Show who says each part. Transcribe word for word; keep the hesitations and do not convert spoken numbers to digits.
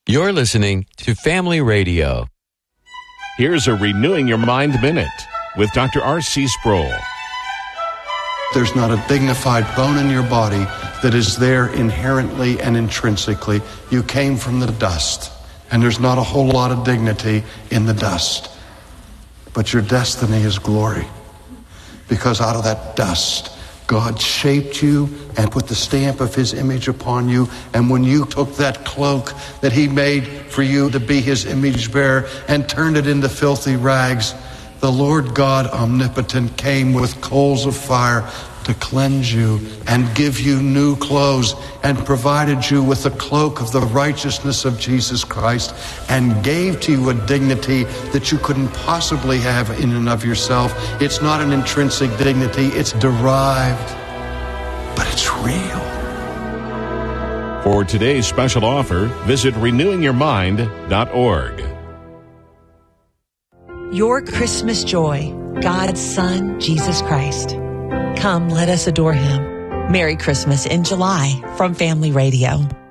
Speaker 1: You're listening to Family Radio.
Speaker 2: Here's a Renewing Your Mind Minute with Doctor R C Sproul.
Speaker 3: There's not a dignified bone in your body that is there inherently and intrinsically. You came from the dust, and there's not a whole lot of dignity in the dust. But your destiny is glory, because out of that dust, God shaped you and put the stamp of his image upon you. And when you took that cloak that he made for you to be his image bearer and turned it into filthy rags, the Lord God omnipotent came with coals of fire to cleanse you and give you new clothes, and provided you with the cloak of the righteousness of Jesus Christ, and gave to you a dignity that you couldn't possibly have in and of yourself. It's not an intrinsic dignity, it's derived, but it's real.
Speaker 2: For today's special offer, visit renewing your mind dot org.
Speaker 4: Your Christmas joy, God's Son, Jesus Christ. Come, let us adore him. Merry Christmas in July from Family Radio.